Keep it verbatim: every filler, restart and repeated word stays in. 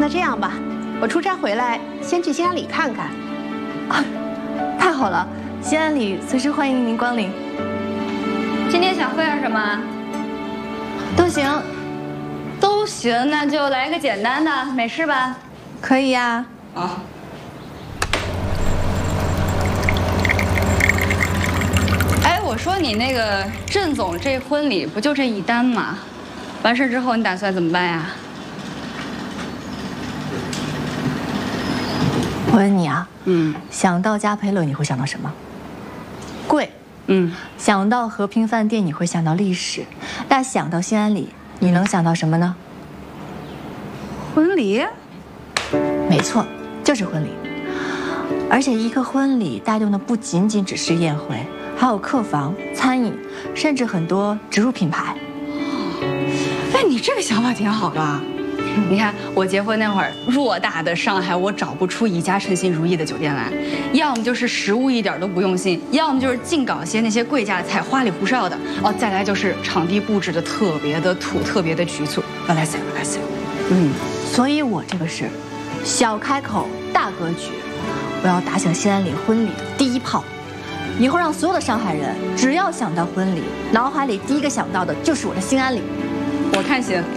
那这样吧，我出差回来先去新安里看看。 啊，太好了，新安里随时欢迎您光临。 今天想喝点什么？ 都行， 都行，那就来个简单的美式吧。 可以呀。 啊。哎，我说你那个郑总这婚礼不就这一单吗？完事之后你打算怎么办呀？ 我问你啊， 嗯， 想到嘉培乐你会想到什么？贵。 嗯， 想到和平饭店你会想到历史，那想到新安里你能想到什么呢？ 婚礼。 没错，就是婚礼。而且一个婚礼带动的不仅仅只是宴会，还有客房、餐饮，甚至很多植入品牌。 哎，你这个想法挺好的。你看我结婚那会儿，偌大的上海，我找不出一家称心如意的酒店来，要么就是食物一点都不用心，要么就是净搞些那些贵价菜，花里胡哨的。哦，再来就是场地布置的特别的土，特别的局促。不来塞，不来塞。 嗯，所以我这个是小开口大格局，我要打响新安里婚礼的第一炮，以后让所有的上海人只要想到婚礼，脑海里第一个想到的就是我的新安里。 我看行。